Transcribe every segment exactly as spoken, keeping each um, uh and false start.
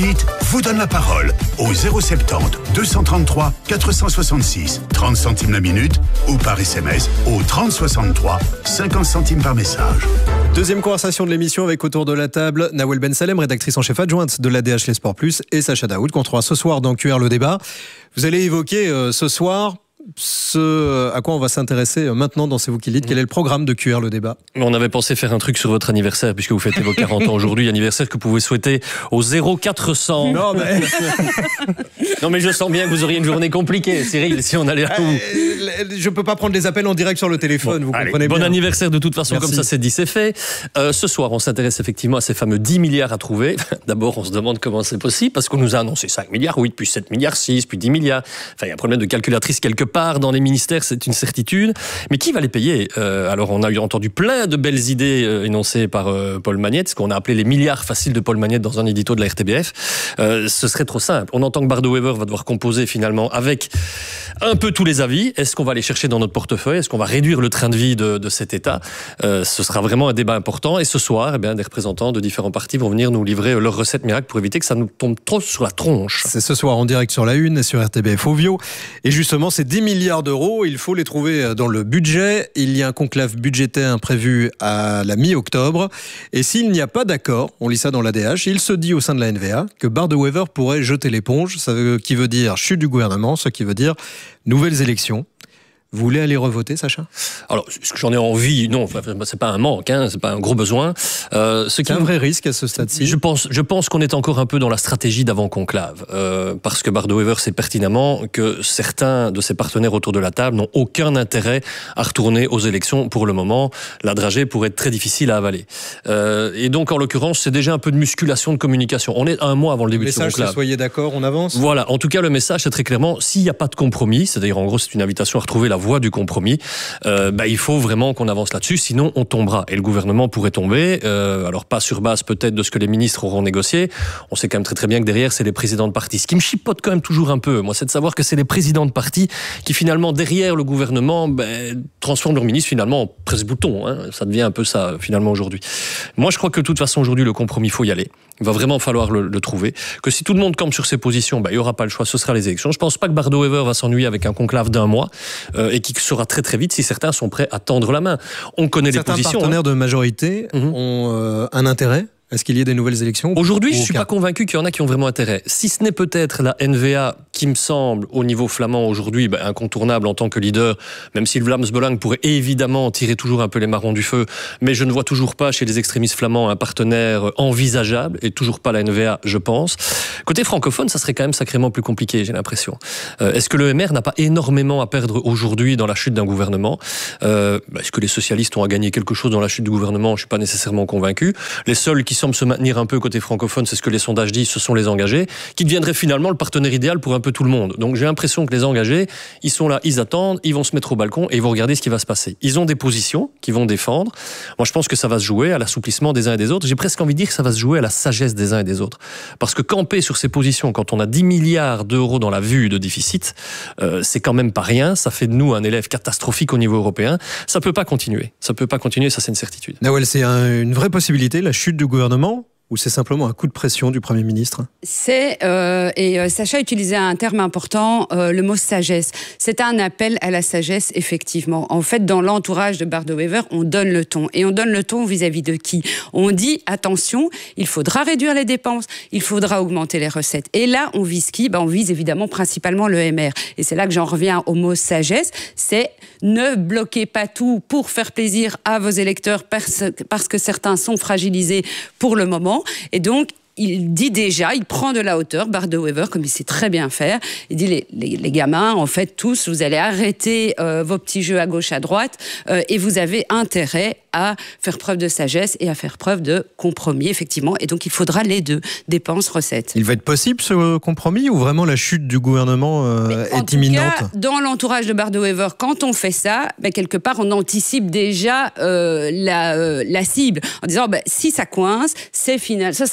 dites vous donne la parole au zéro soixante-dix deux cent trente-trois quatre cent soixante-six, trente centimes la minute ou par S M S au trente soixante-trois, cinquante centimes par message. Deuxième conversation de l'émission avec autour de la table Nawel Ben Salem, rédactrice en chef adjointe de l'A D H Les Sports Plus, et Sacha Daoud, qu'on trouvera ce soir dans Q R le débat. Vous allez évoquer euh, ce soir ce à quoi on va s'intéresser maintenant dans C'est vous qui le dites. Quel est le programme de Q R le débat? On avait pensé faire un truc sur votre anniversaire, puisque vous fêtez vos quarante ans aujourd'hui, anniversaire que vous pouvez souhaiter au zéro quatre cents. Non mais... non mais je sens bien que vous auriez une journée compliquée, Cyril, si on allait à tout. Euh, je peux pas prendre les appels en direct sur le téléphone, bon, vous allez, comprenez bon bien. Bon anniversaire de toute façon. Merci. Comme ça c'est dit, c'est fait. Euh, ce soir, on s'intéresse effectivement à ces fameux dix milliards à trouver. D'abord, on se demande comment c'est possible, parce qu'on nous a annoncé cinq milliards, oui, puis sept milliards six, puis dix milliards. Enfin, il y a un problème de calculatrice quelque part dans les ministères, c'est une certitude. Mais qui va les payer? euh, Alors, on a eu entendu plein de belles idées euh, énoncées par euh, Paul Magnette, ce qu'on a appelé les milliards faciles de Paul Magnette dans un édito de la R T B F. Euh, ce serait trop simple. On entend que Bardo-Wever va devoir composer finalement avec un peu tous les avis. Est-ce qu'on va les chercher dans notre portefeuille? Est-ce qu'on va réduire le train de vie de, de cet État? euh, Ce sera vraiment un débat important. Et ce soir, eh bien, des représentants de différents partis vont venir nous livrer leurs recettes miracles pour éviter que ça nous tombe trop sur la tronche. C'est ce soir en direct sur la Une et sur R T B F Ovio. Et justement, ces dix milliards d'euros, il faut les trouver dans le budget. Il y a un conclave budgétaire prévu à la mi-octobre. Et s'il n'y a pas d'accord, on lit ça dans l'A D H, il se dit au sein de la N V A que Bardo-Wever pourrait jeter l'éponge, ce qui veut dire chute du gouvernement, ce qui veut dire nouvelles élections. Vous voulez aller revoter, Sacha? Alors, ce que j'en ai envie, non, c'est pas un manque, hein, c'est pas un gros besoin. Euh, ce c'est qui un vrai risque à ce stade-ci. Je pense, je pense qu'on est encore un peu dans la stratégie d'avant-conclave, euh, parce que Bardo-Wever sait pertinemment que certains de ses partenaires autour de la table n'ont aucun intérêt à retourner aux élections pour le moment. La dragée pourrait être très difficile à avaler. Euh, et donc, en l'occurrence, c'est déjà un peu de musculation de communication. On est un mois avant le début le de ce conclave. Message, soyez d'accord, on avance. Voilà. En tout cas, le message, c'est très clairement, s'il n'y a pas de compromis, c'est-à-dire en gros, c'est une invitation à retrouver la voie du compromis, euh, bah, il faut vraiment qu'on avance là-dessus, sinon on tombera. Et le gouvernement pourrait tomber, euh, alors pas sur base peut-être de ce que les ministres auront négocié. On sait quand même très très bien que derrière, c'est les présidents de partis. Ce qui me chipote quand même toujours un peu, moi, c'est de savoir que c'est les présidents de partis qui finalement, derrière le gouvernement, ben, transforment leurs ministres finalement en presse-bouton. Hein. Ça devient un peu ça finalement aujourd'hui. Moi, je crois que de toute façon aujourd'hui, le compromis, il faut y aller. Il va vraiment falloir le, le trouver. Que si tout le monde campe sur ses positions, ben, il n'y aura pas le choix, ce sera les élections. Je ne pense pas que Bardo-Wever va s'ennuyer avec un conclave d'un mois euh, et qui sera très très vite si certains sont prêts à tendre la main. On connaît certains les positions. Certains partenaires hein. de majorité mm-hmm. ont euh, un intérêt. Est-ce qu'il y ait des nouvelles élections? Aujourd'hui, je ne suis pas convaincu qu'il y en a qui ont vraiment intérêt. Si ce n'est peut-être la N V A qui me semble, au niveau flamand aujourd'hui, ben, incontournable en tant que leader, même si le Vlaams Belang pourrait évidemment tirer toujours un peu les marrons du feu, mais je ne vois toujours pas chez les extrémistes flamands un partenaire envisageable, et toujours pas la N V A, je pense. Côté francophone, ça serait quand même sacrément plus compliqué, j'ai l'impression. Euh, est-ce que le M R n'a pas énormément à perdre aujourd'hui dans la chute d'un gouvernement? euh, Est-ce que les socialistes ont à gagner quelque chose dans la chute du gouvernement? Je ne suis pas nécessairement convaincu. Les seuls qui semblent se maintenir un peu côté francophone, c'est ce que les sondages disent, ce sont les engagés, qui deviendraient finalement le partenaire idéal pour un peu tout le monde. Donc j'ai l'impression que les engagés, ils sont là, ils attendent, ils vont se mettre au balcon et ils vont regarder ce qui va se passer. Ils ont des positions qu'ils vont défendre. Moi, je pense que ça va se jouer à l'assouplissement des uns et des autres. J'ai presque envie de dire que ça va se jouer à la sagesse des uns et des autres. Parce que camper sur ces positions, quand on a dix milliards d'euros dans la vue de déficit, euh, c'est quand même pas rien. Ça fait de nous un élève catastrophique au niveau européen. Ça peut pas continuer. Ça peut pas continuer, ça c'est une certitude. Nawel, c'est un, une vraie possibilité, la chute du gouvernement? Ou c'est simplement un coup de pression du Premier ministre? C'est, euh, et euh, Sacha utilisait un terme important, euh, le mot sagesse. C'est un appel à la sagesse, effectivement. En fait, dans l'entourage de Bardo-Wever, on donne le ton. Et on donne le ton vis-à-vis de qui? On dit, attention, il faudra réduire les dépenses, il faudra augmenter les recettes. Et là, on vise qui? Ben, on vise évidemment principalement le M R. Et c'est là que j'en reviens au mot sagesse. C'est ne bloquez pas tout pour faire plaisir à vos électeurs parce, parce que certains sont fragilisés pour le moment. Et donc, il dit déjà, il prend de la hauteur, Bardo-Wever, comme il sait très bien faire. Il dit, les, les, les gamins, en fait, tous, vous allez arrêter euh, vos petits jeux à gauche, à droite, euh, et vous avez intérêt à faire preuve de sagesse et à faire preuve de compromis, effectivement. Et donc, il faudra les deux, dépenses, recettes. Il va être possible, ce compromis, ou vraiment la chute du gouvernement euh, est en tout imminente? cas, dans l'entourage de Bardo-Wever, quand on fait ça, ben, quelque part, on anticipe déjà euh, la, euh, la cible, en disant, ben, si ça coince, c'est final, ce sera finalement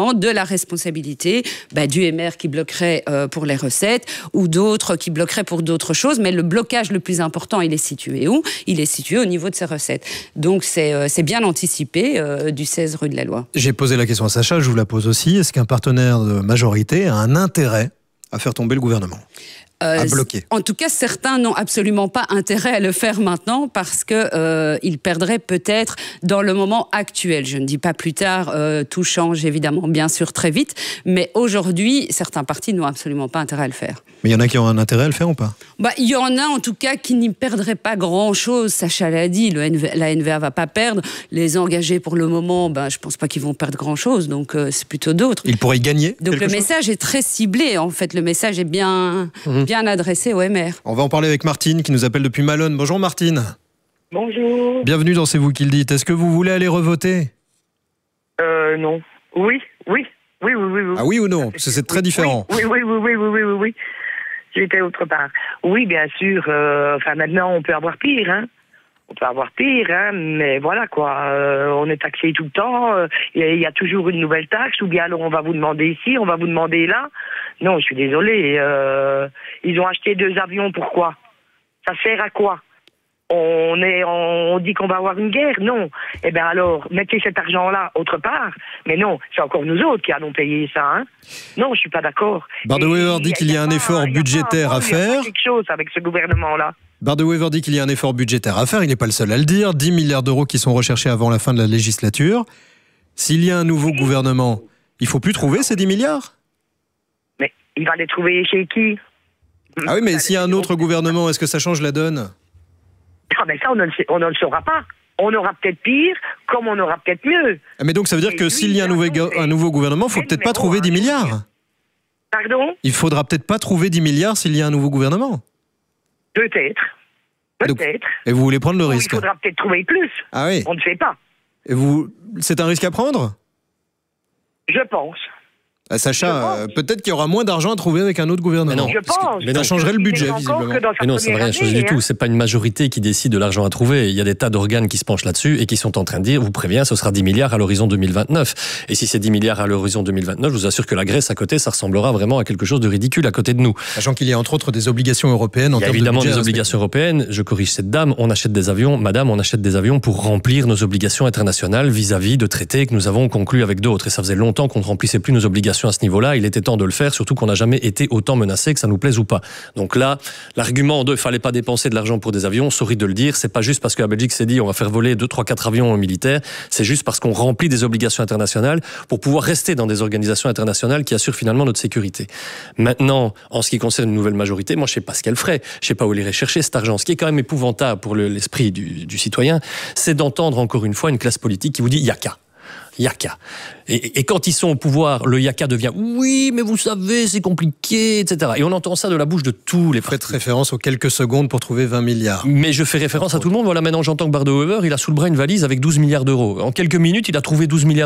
effectivement de la responsabilité bah, du M R qui bloquerait euh, pour les recettes ou d'autres qui bloqueraient pour d'autres choses. Mais le blocage le plus important, il est situé où? Il est situé au niveau de ces recettes. Donc c'est, euh, c'est bien anticipé euh, du seize rue de la Loi. J'ai posé la question à Sacha, je vous la pose aussi. Est-ce qu'un partenaire de majorité a un intérêt à faire tomber le gouvernement ? Euh, à bloquer. En tout cas, certains n'ont absolument pas intérêt à le faire maintenant parce que euh, ils perdraient peut-être dans le moment actuel. Je ne dis pas plus tard, euh, tout change évidemment, bien sûr, très vite. Mais aujourd'hui, certains partis n'ont absolument pas intérêt à le faire. Mais il y en a qui ont un intérêt à le faire ou pas ? Bah, il y en a en tout cas qui n'y perdraient pas grand-chose. Sacha l'a dit, le N V, la N V A va pas perdre. Les engagés pour le moment, bah, je pense pas qu'ils vont perdre grand-chose. Donc euh, c'est plutôt d'autres. Ils pourraient y gagner. Donc le chose message est très ciblé. En fait, le message est bien, mmh. bien adressé au M R. On va en parler avec Martine qui nous appelle depuis Malone. Bonjour Martine. Bonjour. Bienvenue dans C'est vous qui le dites. Est-ce que vous voulez aller revoter ? Euh, non. Oui, oui, oui, oui, oui. oui. Ah oui ou non ? Parce que c'est très différent. Oui, oui, oui, oui, oui, oui, oui, oui. J'étais autre part. Oui, bien sûr. Euh, enfin, maintenant, on peut avoir pire, hein. On peut avoir pire, hein, mais voilà, quoi. Euh, on est taxé tout le temps. Il euh, y, y a toujours une nouvelle taxe. Ou bien alors, on va vous demander ici, on va vous demander là. Non, je suis désolée. Euh, ils ont acheté deux avions, pourquoi ? Ça sert à quoi ? On, est, on dit qu'on va avoir une guerre, non. Eh bien alors, mettez cet argent-là autre part. Mais non, c'est encore nous autres qui allons payer ça. Hein. Non, je ne suis pas d'accord. Bardewever dit qu'il y a un effort budgétaire à faire. Il y a quelque chose avec ce gouvernement-là. Bardewever dit qu'il y a un effort budgétaire à faire. Il n'est pas le seul à le dire. dix milliards d'euros qui sont recherchés avant la fin de la législature. S'il y a un nouveau gouvernement, il ne faut plus trouver ces dix milliards ? Mais il va les trouver chez qui ? Ah oui, mais s'il y a un autre gouvernement, est-ce que ça change la donne ? Ah ben ça, on ne, le, on ne le saura pas. On aura peut-être pire, comme on aura peut-être mieux. Ah mais donc ça veut dire Et que lui, s'il y a un nouveau, un nouveau gouvernement, il ne faut peut-être pas trouver dix milliards. Pardon ? Il faudra peut-être pas trouver dix milliards s'il y a un nouveau gouvernement. Peut-être. Peut-être. Et vous voulez prendre le risque ? Il faudra peut-être trouver plus. Ah oui. On ne sait pas. Et vous, c'est un risque à prendre ? Je pense. Ah, Sacha, euh, peut-être qu'il y aura moins d'argent à trouver avec un autre gouvernement. Mais non, je pense. Mais ça changerait le budget, visiblement. Mais non, ça ne veut rien changer du tout. C'est pas une majorité qui décide de l'argent à trouver. Il y a des tas d'organes qui se penchent là-dessus et qui sont en train de dire, vous préviens, ce sera dix milliards à l'horizon deux mille vingt-neuf. Et si c'est dix milliards à l'horizon deux mille vingt-neuf, je vous assure que la Grèce à côté, ça ressemblera vraiment à quelque chose de ridicule à côté de nous. Sachant qu'il y a entre autres des obligations européennes en Il y a termes évidemment de budget des obligations européennes. Je corrige cette dame. On achète des avions. Madame, on achète des avions pour remplir nos obligations internationales vis-à-vis de traités que nous avons conclus avec d'autres. Et ça faisait longtemps qu'on ne remplissait plus nos obligations à ce niveau-là. Il était temps de le faire, surtout qu'on n'a jamais été autant menacé, que ça nous plaise ou pas. Donc là, l'argument de « fallait pas dépenser de l'argent pour des avions », sorry de le dire, c'est pas juste parce que la Belgique s'est dit « on va faire voler deux, trois, quatre avions militaires », c'est juste parce qu'on remplit des obligations internationales pour pouvoir rester dans des organisations internationales qui assurent finalement notre sécurité. Maintenant, en ce qui concerne une nouvelle majorité, moi je sais pas ce qu'elle ferait, je sais pas où elle irait chercher cet argent. Ce qui est quand même épouvantable pour le, l'esprit du, du citoyen, c'est d'entendre encore une fois une classe politique qui vous dit « il y a qu'à ». Yaka. Et, et quand ils sont au pouvoir, le yaka devient « oui, mais vous savez, c'est compliqué », et cetera. Et on entend ça de la bouche de tous les partis. Faites référence aux quelques secondes pour trouver vingt milliards. Mais je fais référence à tout le monde. Voilà, maintenant j'entends que Bardewever, il a sous le bras une valise avec douze milliards d'euros. En quelques minutes, il a trouvé douze milliards